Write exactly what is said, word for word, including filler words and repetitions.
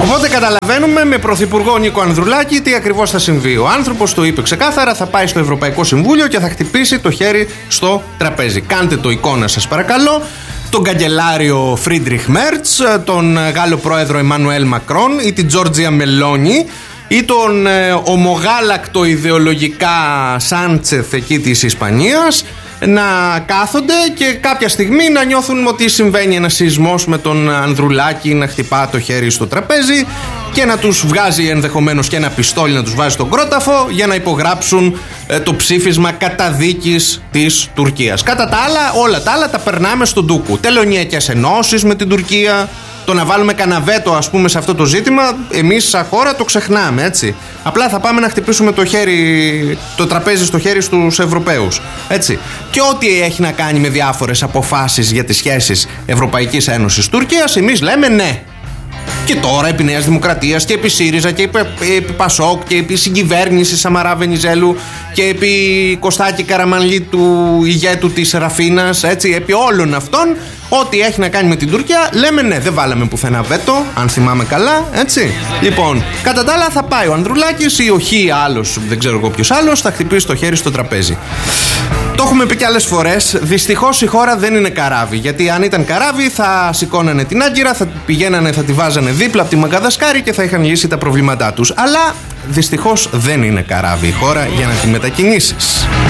Οπότε καταλαβαίνουμε με πρωθυπουργό Νίκο Ανδρουλάκη τι ακριβώς θα συμβεί. Ο άνθρωπος το είπε ξεκάθαρα, θα πάει στο Ευρωπαϊκό Συμβούλιο και θα χτυπήσει το χέρι στο τραπέζι. Κάντε το εικόνα σας παρακαλώ. Τον καγκελάριο Φρίντριχ Μέρτς, τον Γάλλο πρόεδρο Εμμανουέλ Μακρόν ή την Τζόρτζια Μελόνι ή τον ε, ομογάλακτο ιδεολογικά Σάντσεθ εκεί της Ισπανίας να κάθονται και κάποια στιγμή να νιώθουν ότι συμβαίνει ένα σεισμός με τον Ανδρουλάκη να χτυπά το χέρι στο τραπέζι και να τους βγάζει ενδεχομένως και ένα πιστόλι να τους βάζει στον κρόταφο για να υπογράψουν ε, το ψήφισμα καταδίκης της Τουρκίας. Κατά τα άλλα, όλα τα άλλα τα περνάμε στον ντούκου. Τελωνιακές ενώσεις με την Τουρκία. Το να βάλουμε κανένα βέτο, ας πούμε, σε αυτό το ζήτημα, εμείς σαν χώρα το ξεχνάμε, έτσι. Απλά θα πάμε να χτυπήσουμε το χέρι, το τραπέζι στο χέρι στους Ευρωπαίους, έτσι. Και ό,τι έχει να κάνει με διάφορες αποφάσεις για τις σχέσεις Ευρωπαϊκής Ένωσης Τουρκίας, εμείς λέμε ναι. Και τώρα επί Νέας Δημοκρατίας και επί ΣΥΡΙΖΑ και επί, επί ΠΑΣΟΚ και επί συγκυβέρνησης Σαμαρά Βενιζέλου και επί Κωστάκη Καραμανλή του ηγέτου της Ραφίνας, έτσι, επί όλων αυτών, ό,τι έχει να κάνει με την Τουρκία, λέμε ναι, δεν βάλαμε πουθενά βέτο, αν θυμάμαι καλά, έτσι. Λοιπόν, κατά τα άλλα θα πάει ο Ανδρουλάκης ή ο Χ άλλος, δεν ξέρω εγώ ποιος άλλος, θα χτυπήσει το χέρι στο τραπέζι. Το έχουμε πει και άλλες φορές. Δυστυχώς η χώρα δεν είναι καράβι. Γιατί αν ήταν καράβι, θα σηκώνανε την Άγκυρα, θα πηγαίνανε, θα τη βάζανε δίπλα από τη Μαγκαδασκάρη και θα είχαν λύσει τα προβλήματά τους. Αλλά δυστυχώς δεν είναι καράβι η χώρα για να τη μετακινήσεις.